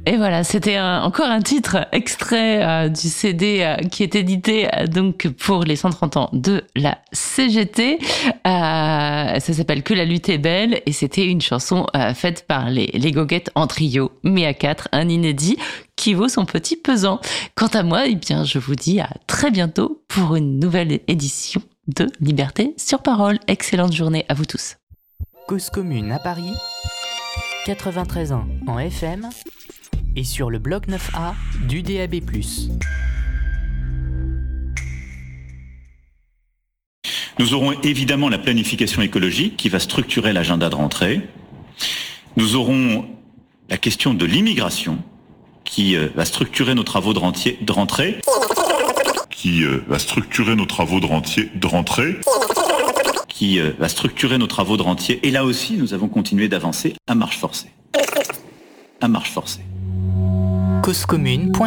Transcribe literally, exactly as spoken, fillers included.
Et voilà, c'était un, encore un titre extrait euh, du C D euh, qui est édité euh, donc pour les cent trente ans de la C G T. Euh, ça s'appelle Que la lutte est belle et c'était une chanson euh, faite par les, les Goguettes en trio, mais à quatre, un inédit qui vaut son petit pesant. Quant à moi, eh bien, je vous dis à très bientôt pour une nouvelle édition de Liberté sur Parole. Excellente journée à vous tous. Cause commune à Paris, quatre-vingt-treize ans en F M et sur le bloc neuf A du D A B plus. Nous aurons évidemment la planification écologique qui va structurer l'agenda de rentrée. Nous aurons la question de l'immigration qui euh, va structurer nos travaux de, rentier, de rentrée. Qui euh, va structurer nos travaux de, rentier, de rentrée. Qui euh, va structurer nos travaux de rentier. Et là aussi, nous avons continué d'avancer à marche forcée. À marche forcée. cause commune point